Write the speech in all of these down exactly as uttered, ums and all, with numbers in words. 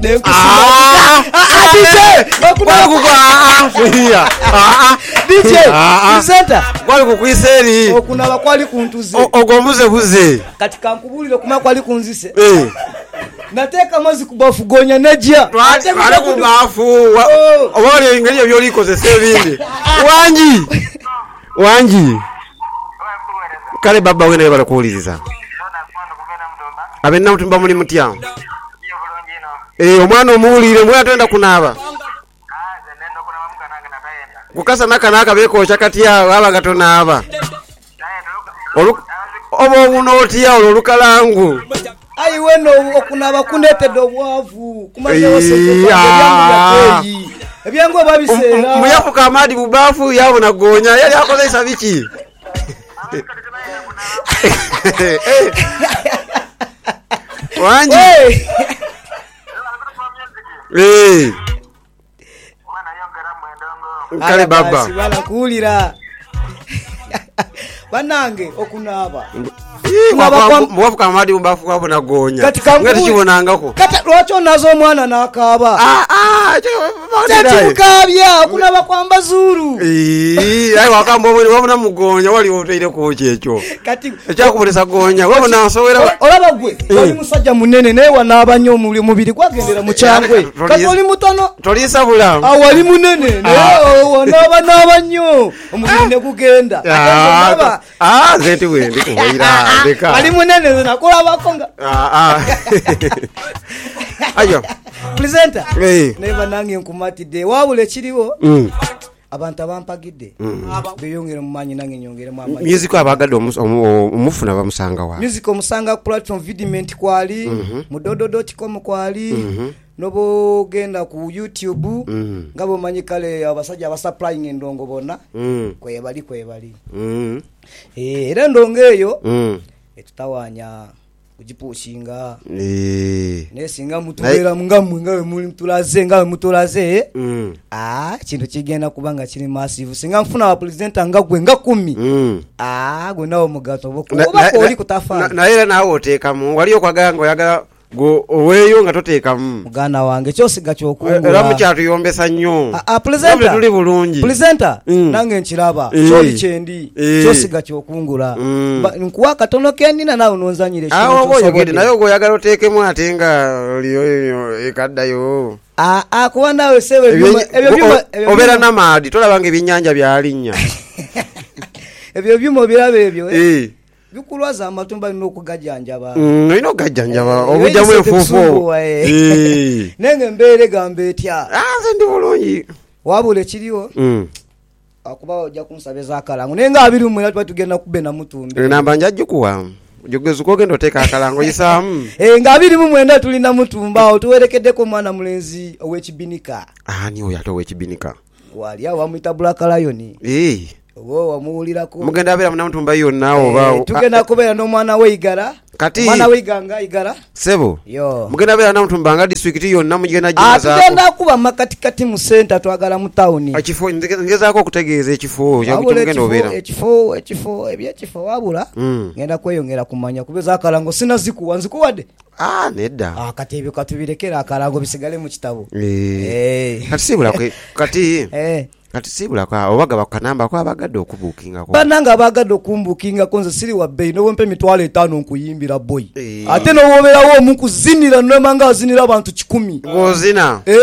Ah, okuna kugwa. Ah, D J presenter kwali kukwiseri. okuna bakwali kuntuze. Ogombuze buze. Katika nkubuliro kuma kwali kunzise. Eh. Nateka mazi kubafu gonya najja. Ateka kubafu. Obole ingeri ebyo likozese bindi. Wanji. Wanji. Kale baba wene bala kuuliriza. Abenna mutumba muli mutya. Eh omwana omuwulire mwe atenda kunaaba. Kukasa naka naka beko chakati awo aba gatonaaba. Obo uno otiya olukalangu. Ayi weno okunaba kunetedde obwavu kumaze wose kwa ebyangu babisera muyafuka amadi bubafu yabona gonya yali akozesa biki. Wanji eh kale baba bana kuulira banange okunaba muwafuka amadi bubafu wabona gonya ngati kibonangako kata lwacho nazo omwana nakaba ah ah tati mukabya kunaba kwamba zuru eh ayi wakamba obwe wabona mugonya wali oteire ko kyekyo kati ekyakubulesa gonya wabona asowera olaba gwe oli musajja munene naye wanaba nnyo mubiri kwagendera mu kyangwe kati oli mutono tolisa bula awali munene naye wanaba naba nnyo omubiri ne kugenda ah zeti we ndikuhoira ndeka ali munene nakola bakonga ah ah ayo presenter eh neva nange nkumatide wabule kiriwo mm abantu abampagidde beyongere mu manyi nange nyongere mu amanyi music abagadde omufuna bamusanga wa music omusanga platform vidiment kwali mu dodo dot com kwali nobo genda ku YouTube ngabo manyi kale abasajja abasupplying endongo bonna kwe bali kwe bali eh era ndongo eyo etutawanya kujipushinga eh nesinga mutubera mungamwe ngawe muri mutulaze ngawe mutulaze mm. ah kintu kigenda kubanga kiri massive singa mfuna wa president ngagwe nga kumi mm. ah gwe nawo mugato boko bako oli kutafa na era nawo oteka mu wali okwagango yaga go oweyo nga toteka mu mugana wange kyose gakyokungula era mu kyatu yombesa nnyo a presenter tuli bulungi presenter mm. nange nkiraba e. kyoli kyendi e. kyose gakyokungula mm. nkuwa katono kendina nawo nonzanyire kintu awo boyogede nayo go yagala otekemu atenga liyo ekaddayo a a kuba nawe sewe ebyo byuma obera namadi tolabanga ebinyanja byalinya ebyo byuma birabe ebyo eh bikulwaza amatumba n'okugajjanjaba mm ino gajjanjaba obujja mu efufu eh nenge mbere gambe etya ah ndi bulungi wabule kiriwo mm akuba ojja kunsabeza akalango nenga abiri mu yatwa tugenda kubena mutumbe namba njajju kuwa jogezu kogendo teka akalango yisamu eh ngabiri mu mwenda tulina mutumba otuwerekeddeko mwana mulenzi owekibinika ah ni oyo ato owekibinika wali awo amuyita Black Lion eh owo wamuwulirako mugenda abera muna mutumba yonna oba tugenda kubeera n'omwana we Igara kati mwana we Iganga Igara sebo yo mugenda abera na mutumba nga district yonna mugenda jimaza atugenda kuba makati kati mu center twagala mu town ekifo ngezaako okutegeeza ekifo kyagenda obera ekifo ekifo ebyekifo wabula ngenda kweyongera kumanya kubeza akalango sina zikuwa nzikuwadde ah nedda ah kati ebyo katubirekera akalango bisigale mu kitabo eh kati sibula kati eh kati sibula kwa obaga bakanamba kwa bagadde okubukinga kwa bananga bagadde okumbukinga konze siri wa bay no wempe mitwalo etaano nkuyimbira boy e. Ate no woberawo mukuzinira no manga azinira abantu kikumi ngozina eh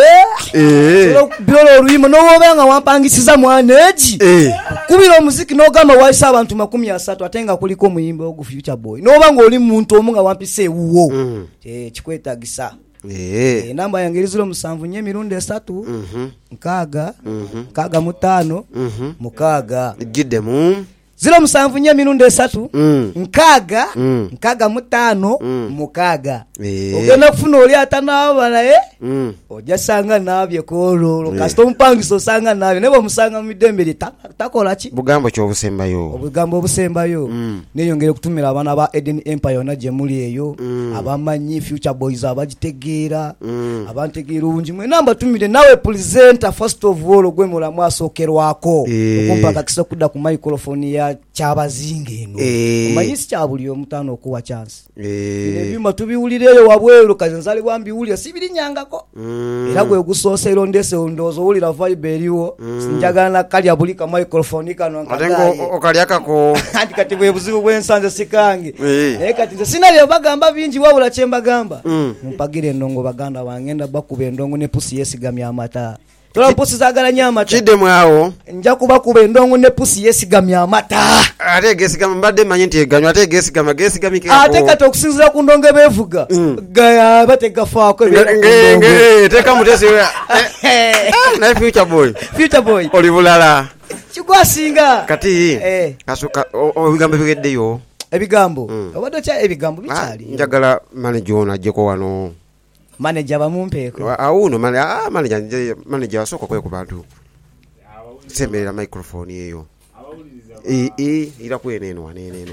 eh so biro oluyimo no wobenga wampangisiza mwaneji eh kubira omuziki no gamba waisa abantu makumi asatu atenga kuliko muyimbe ogu future boy no banga oli muntu omunga wampise uwo mm. eh chikwetagisa Eh namba yange zero musanvu nye mirundi esatu mhm nkaga mhm kaga mutano mhm mukaga gidde mu zero musanvu nye mirundi esatu nkaga nkaga mutano mukaga ogenda kufuna oli atana abala eh ojja sanga nabye kololo kasito mpangiso sanga nabye nebo musanga mu midembe takola ki bugambo kyo obusembayo obugambo obusembayo neyongere kutumira abana ba Eden Empire na jemuli eyo abamanyi future boys abagitegeera abantegeera unji mwe namba tumire nawe presenter first of all gwe mula mwasokerwako okumpaka kisokuda ku microphone ya kya kyabazinga eno omayisi kya buli omutano okuwa chance ebyuma tubiwulireyo wabweru kazenzali wambiwulira sibirinyangako era gwe gusoosera ondese ondoozo owulira vibe eriwo sinjagala kalya buli ka microphone kano nkagaye okalyakako anti kati bwe buzibu bw'ensanze sikange naye kati nze sinalyo bagamba bingi wabula kye mbagamba mpagire endongo baganda bangenda bakuba endongo ne pusi yesigamya amata tola pusi zagala nyama kidde mwawo nja kuba kuba endongo ne pusi yesigamya amata ate gesigama mbadde manyi nti eganywa ate gesigama gesigamike ate kati okusinzira ku ndongo bevuga gaya bategafaako ngenge teka mutesi naye future boy future boy oli bulala kigwasinga kati kasuka obigambo bigeddeyo ebigambo obadde kya ebigambo bikyali njagala manager ono ajjeko wano manager bamumpeeko awuno manager manager asooka kwe ku bantu semberera microphone eyo eh eh ira kweneno waneneno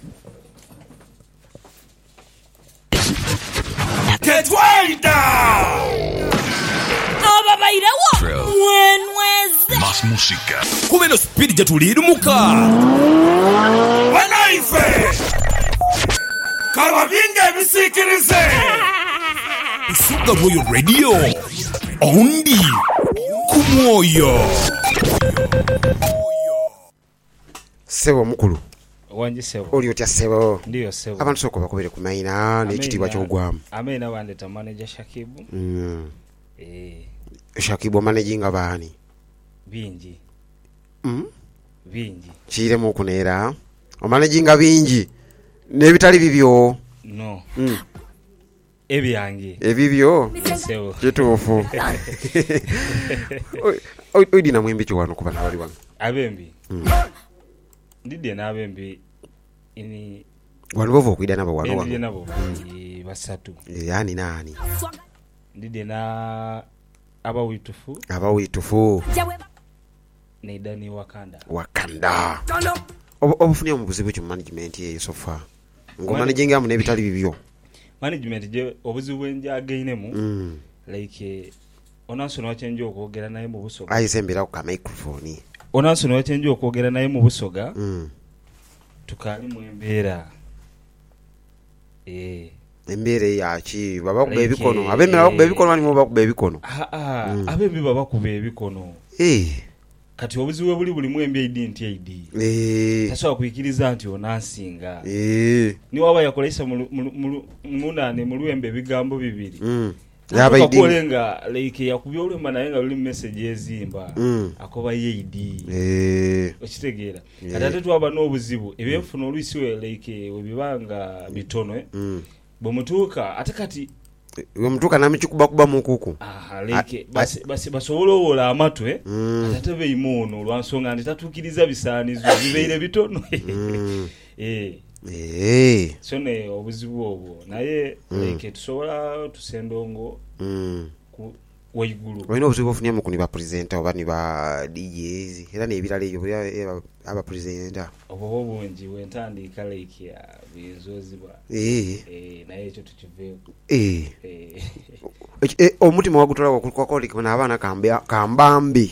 ketwaida ababairawo mwenweze más música kubeno speed jetulirumuka wanaife karwabinga bisikirize Suga Royal Radio ondi kumwoyo sebo mukulu wanje sebo oli otya sebo ndiyo sebo abantu soko bakubere ku maina n'ekitibwa ky'ogwamu amena bandeta manager Shakibu mm eh Shakibu managing abani bingi mm bingi chire mu kunera o managing bingi nebitali bibyo no mm ebyange ebibyo sebo kituufu oi oi dina mwembi kiwano kuba nabali wange abembi ndide nabembi ini wano bovo okuida nabo wano ndide nabo basatu yani nani ndide na abawitufu abawitufu neidani wakanda wakanda obufuni mu buzibu ki management ye sofa ngo managing amu nebitali bibyo management je obuzibu enjagainemu mm like onansono wachenje okwogera naye mu busoga ayisembera ku microphone onansono wachenje okwogera naye mu busoga mm tukali mu embeera eh embeera yaki baba ku bebikono abemera ku bebikono bali mu baba ku bebikono ah ah abembi baba ku bebikono eh kati obuzibu buli buli mu embe identi id eh taso kuyikiriza nti onansinga eh ni waba yakolesa mu munane mu lwembe bigambo bibiri mm yaba idi akolenga like yakubya olumba naye nga luli message ezimba mm akoba id eh okitegeera kati twaba n'obuzibu ebyenfuna olwisiwe like webibanga bitono mm bomutuuka ate kati we mutuka na michikuba kuba mukuku aha like basi basi basolowola amatwe atatebe imono lwansonga ndi tatukiriza bisaanizo bibeire bitono eh eh sone obuzibu obwo naye like tusobola tusendongo mm ku waigulu wino obuzibu ofunya mu kuni ba presenter oba ni ba D Js era ne ebirala ebyo aba presenter obo bungi wentandika like ya bizozibwa eh eh naye ekyo tukiveeko eh eh omutima wagutola kwa koli kuna abana kambya kambambi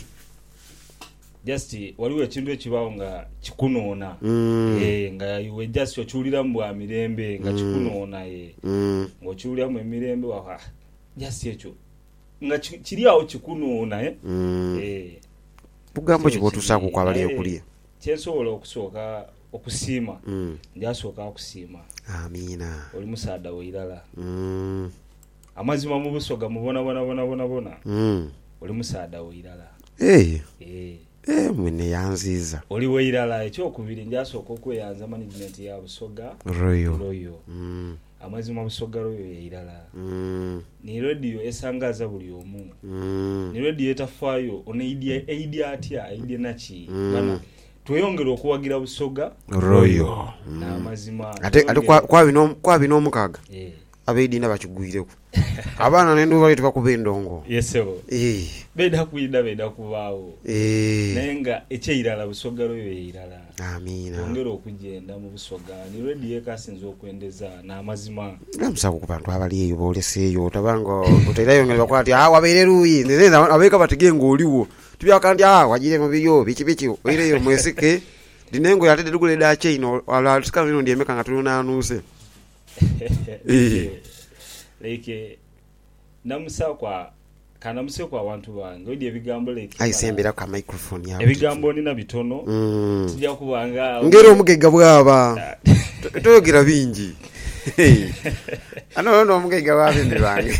just waliwo ekintu ekibawo nga kikunoona mm. eh nga iwe just okyulira mu mirembe nga kikunoona eh mm. ng'okyulira mu mirembe wa just ekyo nga kiri awo kikunoona eh mm. eh bugambo kibotusaako kwa bali okulia kyensobola okusooka okusiima mm. njasooka okusiima amina oli musaada weirala mm. amazima mu busoga mubona bona bona bona bona mm. oli musaada weirala eh eh eh mwene yanziza oli weirala ekyokubiri njasooka okweyanza management ya busoga royo royo mm. amazima busoga royo yeirala mm. ni radio esangaza buli omu mm. ni radio etafaayo ono idea idea atya idea nachi mm. bana tweyongera okuwagira busoga royo na amazima ate ate kwa kwa bino kwa bino mukaga eh abeidina bakigwireko abana nendo bali tubakuba endongo yesebo eh beda kuida beda kubaawo eh nenga ekyirala busoga royo yeirala amina ongera okugenda mu busoga ni radio ekasinzo okwendeza na amazima ngamusako ku bantu abali eyo boleseyo tabango uterayo ngeli bakwati ah wabeere ruyi nzenza abeka bategenga oliwo tubya kandi ah wajire mu biyo bichi bichi oireyo mwesike dinengo yatede dukule da chain ala tusikala bino ndiemeka nga tulina anuse eh like namusakwa kana musekwa abantu bange odi ebigambo like ayisembera ka microphone yawe ebigambo nina bitono mm. tujja kubanga ngero omugega bwaba toyogira bingi ano no omugega wabindi bange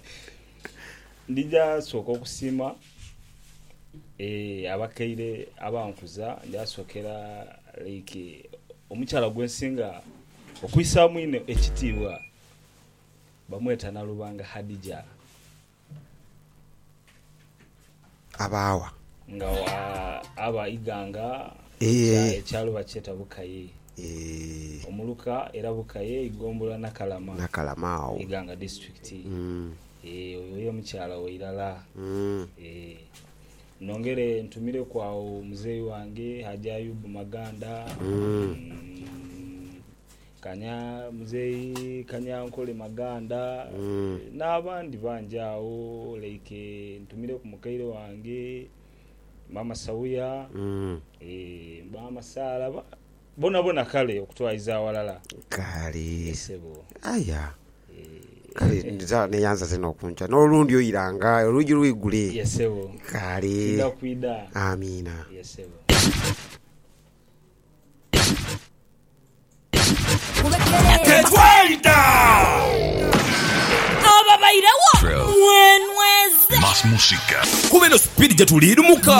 ndija soko kusima eh abakaire abankuza ndasokera like omukyala gwensinga okuyisa mwine ekitiibwa bamweta na Lubanga Hadija abawa nga wa aba iganga eh ekyalo bakyeta Bukaye eh omuluka era Bukaye igombola na Kalama na Kalamao iganga district mm. eh oyo mukyala weirala mm. eh nongere ntumire kwa mzee wange Haji Ayubu Maganda mm. mm, kanya mzee kanya nkole Maganda mm. n'abandi banjaawo like ntumire ku mukaire wange mama Sawuya mm. eh mama Salaba bona bona kale okutwaiza walala kale sebo aya kale ndiza ne yanza zeno okunja n'olundi oyiranga olugi lwigule yesebo kale ndakwida amina yesebo Ketwaida ababairawo wenweze Mas música kubeno speed jatulira muka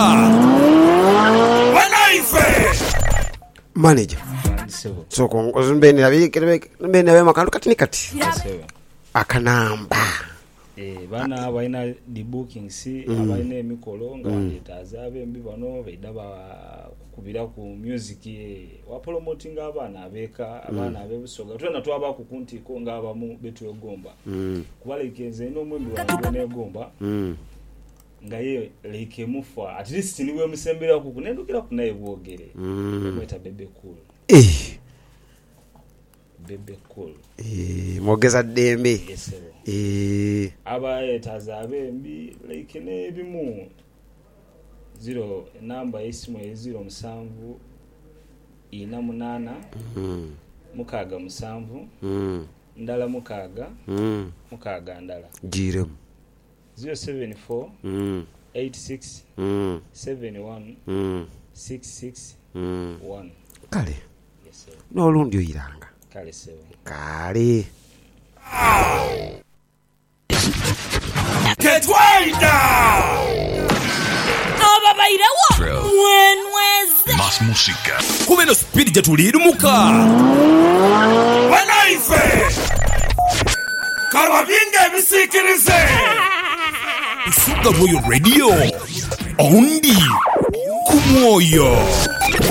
wanaife manager sebo soko ozimbeni abikire mbeni abe makandu kati kati sebo akanamba eh bana abaina di bookings mm. abaina emikolo nga bandetaza abembi bano baidaba kubira ku music ye wa promoting abana abeka abana mm. abebusoga twena twaba ku kunti ko nga abamu betu yogomba mm. kubalekenze no mwembi wa ne gomba mm. nga ye like mufa at least niwe musembera ku kunendukira kunaye bwogere mm. mweta bebe cool eh bebe cool eh mogeza dembe yes eh aba etaza abembi like ne bimu zero number isimu zero musanvu ina munana mm. mukaga musanvu mm. ndala mukaga mm. mukaga ndala jirem zero seven four mm. eight six mm. seven one mm. six six mm. one kale yes no lundi oyiranga kale seven kale Ketwaida ababairawo wenweze Mas música kubeno speed jatulira muka wanaife karwa binge bisikirize Usuga Royal Radio ondi kumwoyo